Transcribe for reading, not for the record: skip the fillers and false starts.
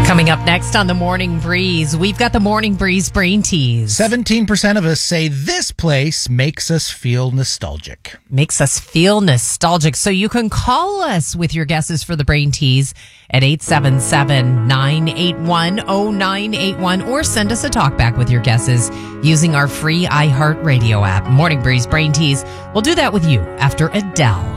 Coming up next on the Morning Breeze, we've got the Morning Breeze Brain Tease. 17% of us say this place makes us feel nostalgic. Makes us feel nostalgic. So you can call us with your guesses for the Brain Tease at 877-981-0981 or send us a talkback with your guesses using our free iHeartRadio app. Morning Breeze Brain Tease. We'll do that with you after Adele.